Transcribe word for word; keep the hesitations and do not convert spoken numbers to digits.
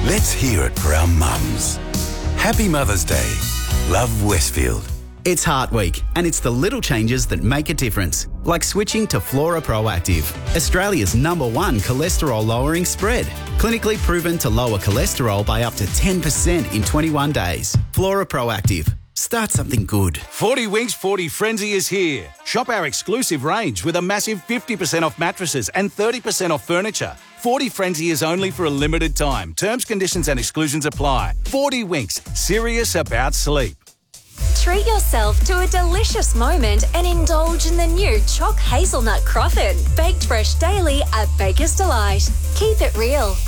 Let's hear it for our mums. Happy Mother's Day. Love, Westfield. It's Heart Week, and it's the little changes that make a difference, like switching to Flora Proactive, Australia's number one cholesterol-lowering spread. Clinically proven to lower cholesterol by up to ten percent in twenty-one days. Flora Proactive. Start something good. forty Winks forty Frenzy is here. Shop our exclusive range with a massive fifty percent off mattresses and thirty percent off furniture. forty Frenzy is only for a limited time. Terms, conditions and exclusions apply. forty Winks. Serious about sleep. Treat yourself to a delicious moment and indulge in the new Choc Hazelnut Croffin. Baked fresh daily at Baker's Delight. Keep it real.